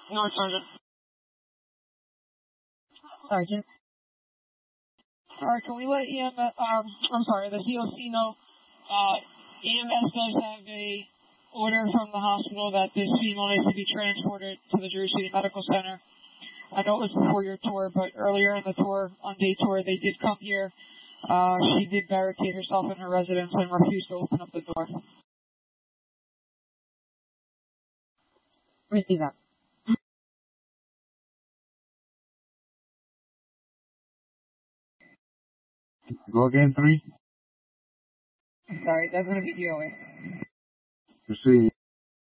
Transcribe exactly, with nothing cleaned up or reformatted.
North Sergeant. Sergeant. Alright, can we let E M S, um, I'm sorry, the C O C know, uh, E M S does have a order from the hospital that this female needs to be transported to the Jersey City Medical Center. I know it was before your tour, but earlier in the tour, on day tour, they did come here. Uh, she did barricade herself in her residence and refused to open up the door. Receive that. Go again, three. Sorry, that's going to be D O A. Proceed.